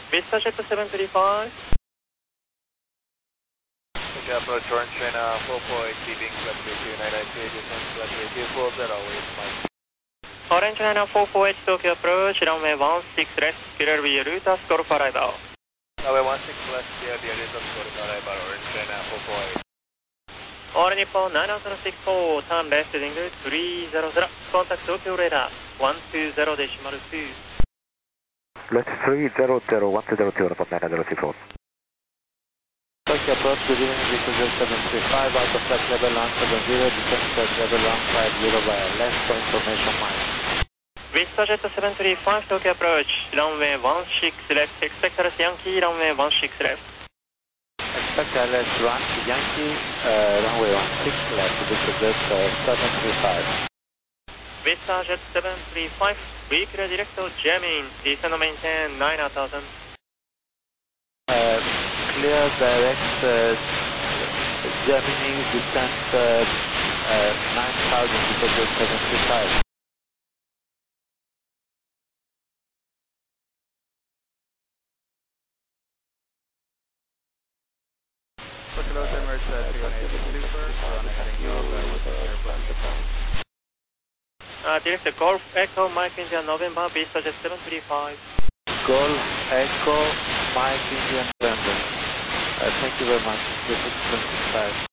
VistaJet 735. Okay, approach Orange China 448, keeping flight 2993, descent flight 240, wait Mike. Orange China 448 Tokyo approach, runway 16 left, clear via route, score for arrival. Runway 16 left, clear via route, score for arrival, Orange China 448. All Nippon 9064, turn left heading 300, contact Tokyo radar 120.2. Left 300, 120, Nippon 9064. Tokyo approach, good evening, VistaJet 735, out of flight level 170, descent flight level 150 via left for information Mike. VistaJet 735 Tokyo approach, runway 16 left, expect LS Yankee, runway 16 left. Expect LS Yankee, runway 16 left, VistaJet 735. VistaJet 735, reclear direct to Jamin, descend and maintain 9000. Clear direct Gemini, descent 9000, VistaJet 735. Hello, Emirates 318 Super, on heading Nova with the airplane. Direct Golf Echo Mike India November, VistaJet 735. Golf Echo Mike Indian November. Thank you very much. This is 25.